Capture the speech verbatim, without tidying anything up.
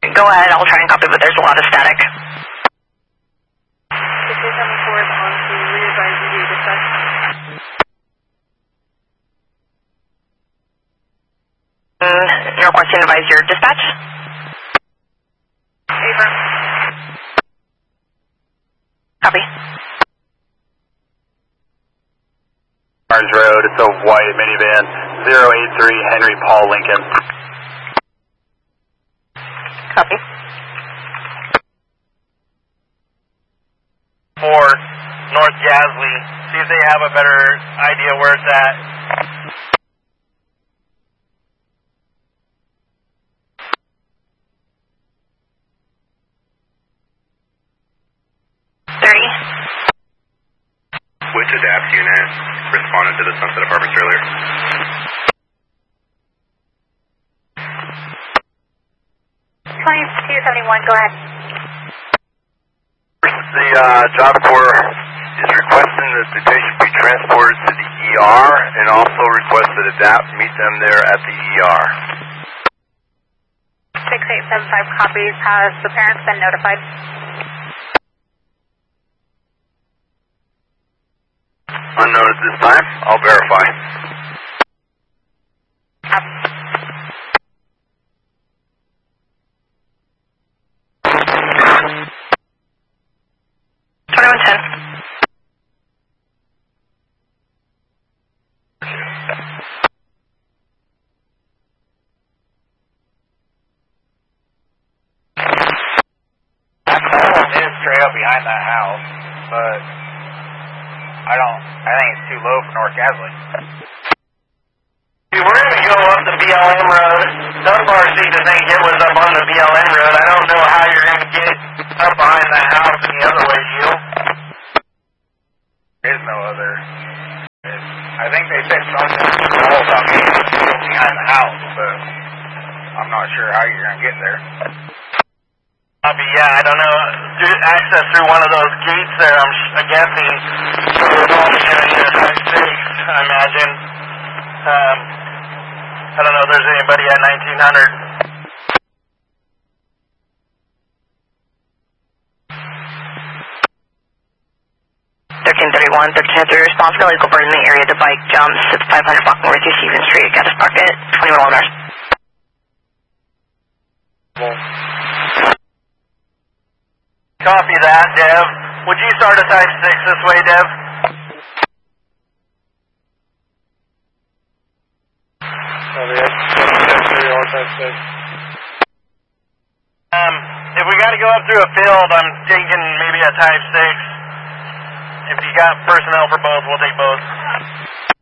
Go ahead, I'll try and copy, but there's a lot of static. six eight seven four is on to re-advise U V dispatch. Mm, you're requesting advise your dispatch? Affirm. Copy. Barnes Road, it's a white minivan, zero eight three Henry Paul Lincoln. Copy. For North Gasly, see if they have a better idea where it's at. thirty. Which adapt unit responded to the Sunset Apartments earlier? twenty-two seventy-one, go ahead. The uh, Job Corps is requesting that the patient be transported to the E R and also request that adapt meet them there at the E R. six eight seven five copies. Has the parents been notified? Unknown at this time. I'll verify. twenty-one ten. It is straight up behind that house, but I don't, I think it's too low for North Gasly. We're going to go up the B L M road. Thus far seemed to think it was up on the B L M road. I don't know how you're going to get up behind that house any other way, you. There is no other. I think they said something about being behind the house, but I'm not sure how you're going to get there. Copy, yeah, I don't know. Through access through one of those gates there, I'm, I'm guessing. We're probably going to need a type six, I imagine. Um, I don't know if there's anybody at nineteen hundred. thirteen thirty-one, thirteen oh three response for illegal bird in the area. The bike jumps at five hundred block north of Stevens Street at Gaddis Market, twenty-one hours. Copy that, Dev. Would you start a type six this way, Dev? Um, if we got to go up through a field, I'm thinking maybe a type six. If you got personnel for both, we'll take both.